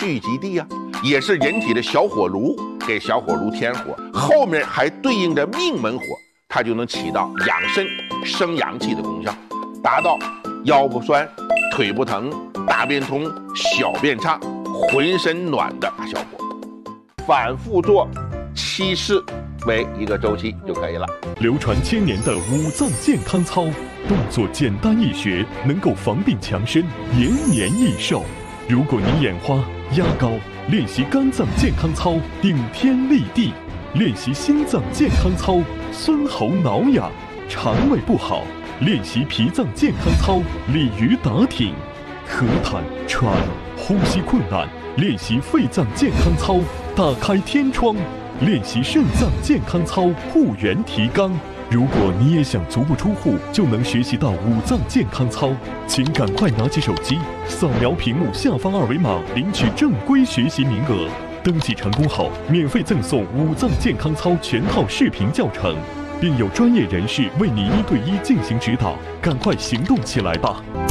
聚集地啊，也是人体的小火炉，给小火炉添火，后面还对应着命门火，它就能起到养肾生阳气的功效，达到腰不酸、腿不疼、大便通、小便畅、浑身暖的效果。反复做7次为一个周期就可以了。 流传1000年的五脏健康操，动作简单易学，能够防病强身，延年益寿。如果你眼花、压高，练习肝脏健康操，顶天立地；练习心脏健康操，酸喉挠痒；肠胃不好，练习脾脏健康操，鲤鱼打挺；咳痰、喘、呼吸困难，练习肺脏健康操，打开天窗；练习肾脏健康操，护元提肛。如果你也想足不出户就能学习到五脏健康操，请赶快拿起手机，扫描屏幕下方2维码，领取正规学习名额。登记成功后，免费赠送五脏健康操全套视频教程，并有专业人士为你1对1进行指导。赶快行动起来吧！